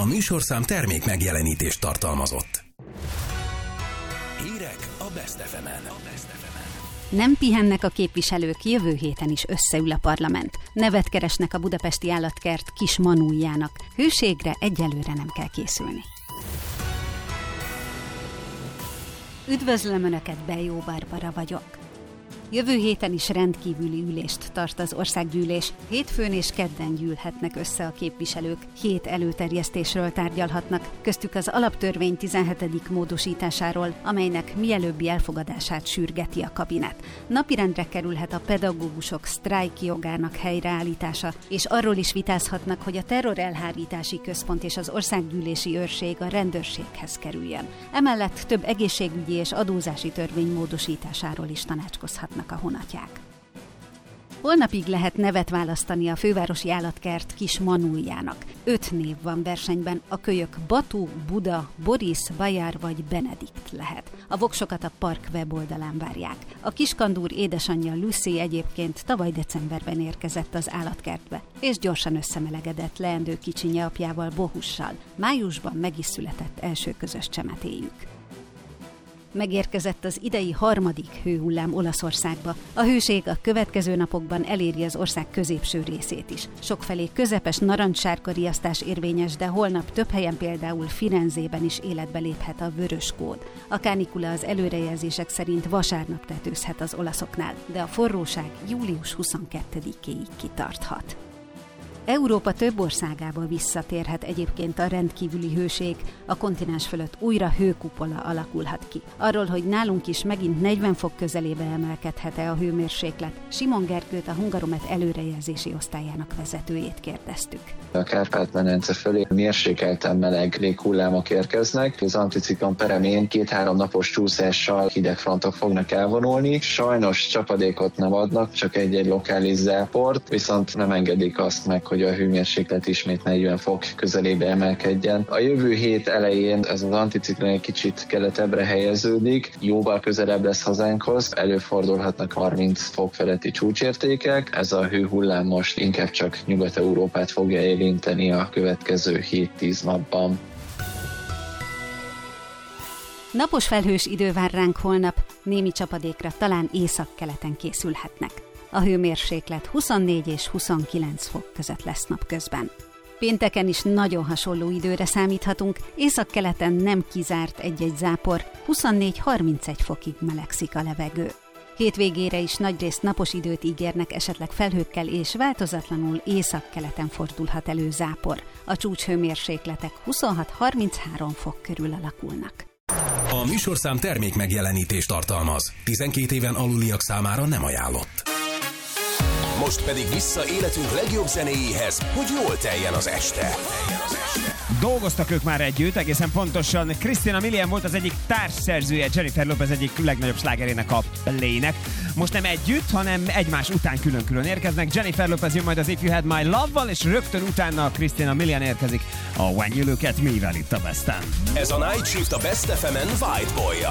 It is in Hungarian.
A műsorszám termék megjelenítést tartalmazott. Hírek a Best FM-en. Nem pihennek a képviselők, jövő héten is összeül a parlament. Nevet keresnek a budapesti állatkert kis manújának. Hőségre egyelőre nem kell készülni. Üdvözlöm Önöket, Bejó Barbara vagyok. Jövő héten is rendkívüli ülést tart az országgyűlés. Hétfőn és kedden gyűlhetnek össze a képviselők. 7 előterjesztésről tárgyalhatnak, köztük az alaptörvény 17. módosításáról, amelynek mielőbbi elfogadását sürgeti a kabinet. Napirendre kerülhet a pedagógusok sztrájki jogának helyreállítása, és arról is vitázhatnak, hogy a terrorelhárítási központ és az országgyűlési őrség a rendőrséghez kerüljön. Emellett több egészségügyi és adózási törvény módosításáról is tanácskozhatnak a honatják. Holnapig lehet nevet választani a fővárosi állatkert kis manújának. 5 név van versenyben, a kölyök Batu, Buda, Boris, Bajár vagy Benedikt lehet. A voksokat a park weboldalán várják. A kiskandúr édesanyja Lucy egyébként tavaly decemberben érkezett az állatkertbe, és gyorsan összemelegedett leendő kicsinye apjával, Bohussal. Májusban meg is született első közös csemetéjük. Megérkezett az idei harmadik hőhullám Olaszországba. A hőség a következő napokban eléri az ország középső részét is. Sokfelé közepes narancssárga riasztás érvényes, de holnap több helyen, például Firenzében is életbe léphet a vörös kód. A kánikula az előrejelzések szerint vasárnap tetőzhet az olaszoknál, de a forróság július 22-éig kitarthat. Európa több országába visszatérhet egyébként a rendkívüli hőség, a kontinens fölött újra hőkupola alakulhat ki. Arról, hogy nálunk is megint 40 fok közelébe emelkedhet-e a hőmérséklet, Simon Gergőt, a Hungaromet előrejelzési osztályának vezetőjét kérdeztük. A Kárpát-medence fölé mérsékelten meleg léghullámok érkeznek. Az anticiklon peremén 2-3 napos csúszással hideg frontok fognak elvonulni. Sajnos csapadékot nem adnak, csak egy lokális záport, viszont nem engedik azt meg, hogy a hőmérséklet ismét 40 fok közelébe emelkedjen. A jövő hét elején ez az anticiklon egy kicsit keletebbre helyeződik, jóval közelebb lesz hazánkhoz, előfordulhatnak 30 fok feletti csúcsértékek. Ez a hőhullám most inkább csak Nyugat-Európát fogja érinteni a következő 7-10 napban. Napos felhős idő vár ránk holnap, némi csapadékra talán északkeleten készülhetnek. A hőmérséklet 24 és 29 fok között lesz napközben. Pénteken is nagyon hasonló időre számíthatunk, északkeleten nem kizárt egy-egy zápor, 24-31 fokig melegszik a levegő. Hétvégére is nagyrészt napos időt ígérnek, esetleg felhőkkel, és változatlanul északkeleten fordulhat elő zápor. A csúcshőmérsékletek 26-33 fok körül alakulnak. A műsorszám termék megjelenítést tartalmaz. 12 éven aluliak számára nem ajánlott. Most pedig vissza életünk legjobb zenéjéhez, hogy jól teljen az este. Dolgoztak ők már együtt, egészen pontosan Christina Milian volt az egyik társszerzője Jennifer Lopez egyik legnagyobb slágerének, a Play-nek. Most nem együtt, hanem egymás után külön-külön érkeznek. Jennifer Lopez jön majd az If You Had My Love-val, és rögtön utána Christina Milian érkezik a When You Look At Me-vel itt a Besten. Ez a Night Shift a Best FM-en White Boy-jal.